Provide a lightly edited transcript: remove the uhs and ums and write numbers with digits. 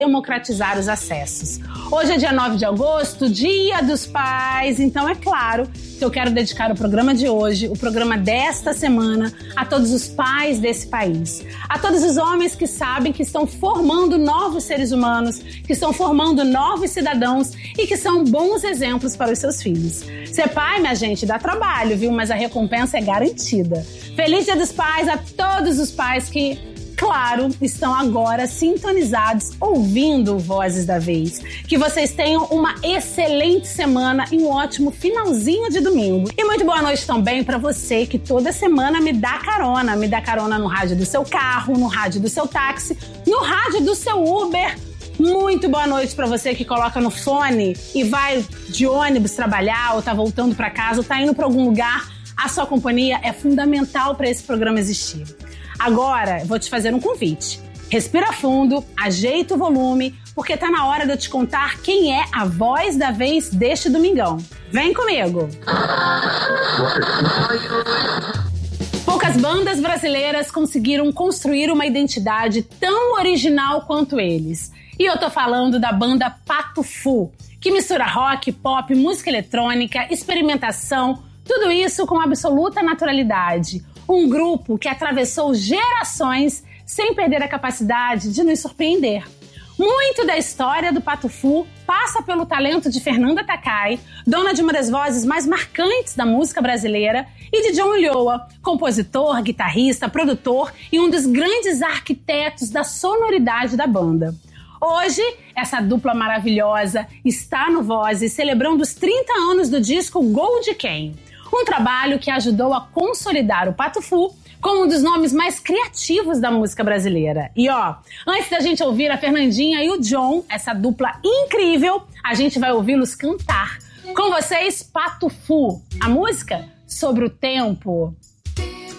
democratizar os acessos. Hoje é dia 9 de agosto, Dia dos Pais, então é claro que eu quero dedicar o programa de hoje, o programa desta semana, a todos os pais desse país. A todos os homens que sabem que estão formando novos seres humanos, que estão formando novos cidadãos e que são bons exemplos para os seus filhos. Ser pai, minha gente, dá trabalho, viu? Mas a recompensa é garantida. Feliz Dia dos Pais a todos os pais que, claro, estão agora sintonizados, ouvindo Vozes da Vez. Que vocês tenham uma excelente semana e um ótimo finalzinho de domingo. E muito boa noite também para você que toda semana me dá carona. Me dá carona no rádio do seu carro, no rádio do seu táxi, no rádio do seu Uber. Muito boa noite para você que coloca no fone e vai de ônibus trabalhar, ou tá voltando para casa, ou tá indo para algum lugar. A sua companhia é fundamental para esse programa existir. Agora, vou te fazer um convite. Respira fundo, ajeita o volume, porque tá na hora de eu te contar quem é a voz da vez deste domingão. Vem comigo! Poucas bandas brasileiras conseguiram construir uma identidade tão original quanto eles. E eu tô falando da banda Pato Fu, que mistura rock, pop, música eletrônica, experimentação, tudo isso com absoluta naturalidade. Um grupo que atravessou gerações sem perder a capacidade de nos surpreender. Muito da história do Pato Fu passa pelo talento de Fernanda Takai, dona de uma das vozes mais marcantes da música brasileira, e de John Ulloa, compositor, guitarrista, produtor e um dos grandes arquitetos da sonoridade da banda. Hoje, essa dupla maravilhosa está no Vozes, celebrando os 30 anos do disco Gold Can. Um trabalho que ajudou a consolidar o Pato Fu como um dos nomes mais criativos da música brasileira. E antes da gente ouvir a Fernandinha e o John, essa dupla incrível, a gente vai ouvi-los cantar. Com vocês, Pato Fu, a música Sobre o Tempo.